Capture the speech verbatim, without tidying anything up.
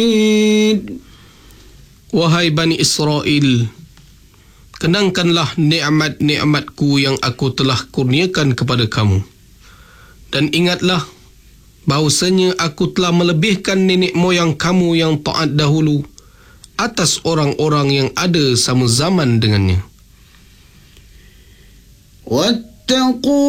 Wahai Bani Israel, kenangkanlah nikmat-nikmatku yang aku telah kurniakan kepada kamu. Dan ingatlah bahawasanya aku telah melebihkan nenek moyang kamu yang taat dahulu atas orang-orang yang ada sama zaman dengannya. Wattaqu